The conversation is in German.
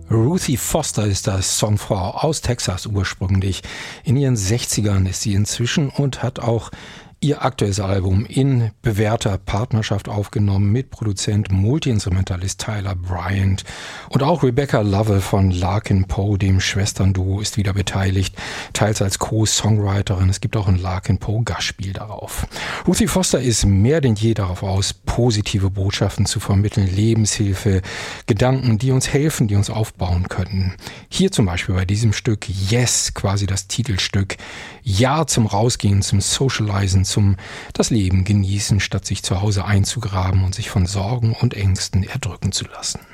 Ruthie Foster ist das, Songfrau aus Texas ursprünglich. In ihren 60ern ist sie inzwischen und hat auch ihr aktuelles Album in bewährter Partnerschaft aufgenommen mit Produzent, Multiinstrumentalist Tyler Bryant. Und auch Rebecca Lovell von Larkin Poe, dem Schwesternduo, ist wieder beteiligt, teils als Co-Songwriterin. Es gibt auch ein Larkin Poe Gastspiel darauf. Ruthie Foster ist mehr denn je darauf aus, positive Botschaften zu vermitteln, Lebenshilfe, Gedanken, die uns helfen, die uns aufbauen können. Hier zum Beispiel bei diesem Stück Yes, quasi das Titelstück. Ja zum Rausgehen, zum Socializen, zum das Leben genießen, statt sich zu Hause einzugraben und sich von Sorgen und Ängsten erdrücken zu lassen.